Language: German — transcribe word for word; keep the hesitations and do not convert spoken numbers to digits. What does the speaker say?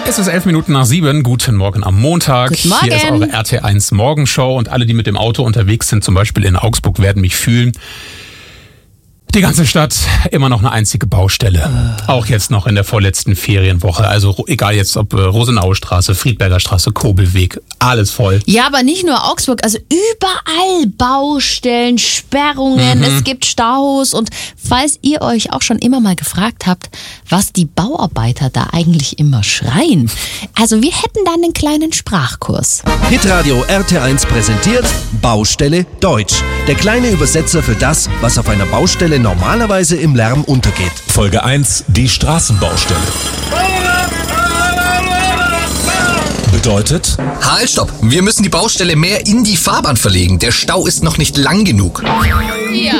Es ist elf Minuten nach sieben. Guten Morgen am Montag. Guten Morgen. Hier ist eure R T eins Morgenshow und alle, die mit dem Auto unterwegs sind, zum Beispiel in Augsburg, werden mich fühlen. Die ganze Stadt immer noch eine einzige Baustelle. Äh. Auch jetzt noch in der vorletzten Ferienwoche. Also egal jetzt ob äh, Rosenaustraße, Friedberger Straße, Kobelweg, alles voll. Ja, aber nicht nur Augsburg, also überall Baustellen, Sperrungen, mhm. Es gibt Staus. Und falls ihr euch auch schon immer mal gefragt habt, was die Bauarbeiter da eigentlich immer schreien, also wir hätten da einen kleinen Sprachkurs. Hitradio R T eins präsentiert Baustelle Deutsch. Der kleine Übersetzer für das, was auf einer Baustelle normalerweise im Lärm untergeht. Folge eins, die Straßenbaustelle. Bedeutet? Halt, stopp! Wir müssen die Baustelle mehr in die Fahrbahn verlegen. Der Stau ist noch nicht lang genug. Ja.